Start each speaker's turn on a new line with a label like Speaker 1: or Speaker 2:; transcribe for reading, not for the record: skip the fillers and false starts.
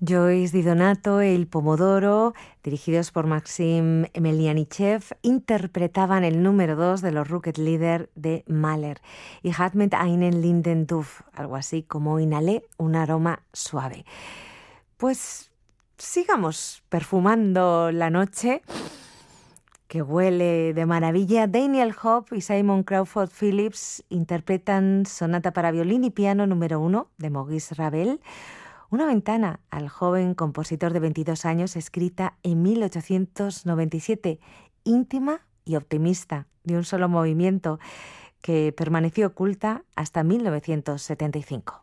Speaker 1: Joyce Di Donato e Il Pomodoro, dirigidos por Maxim Emelianichev, interpretaban el número 2 de los Rocket Leader de Mahler y Hat mit einen linden Duft, algo así como inhalé un aroma suave. Pues sigamos perfumando la noche, que huele de maravilla. Daniel Hope y Simon Crawford Phillips interpretan Sonata para violín y piano número 1 de Maurice Ravel, una ventana al joven compositor de 22 años, escrita en 1897, íntima y optimista, de un solo movimiento, que permaneció oculta hasta 1975.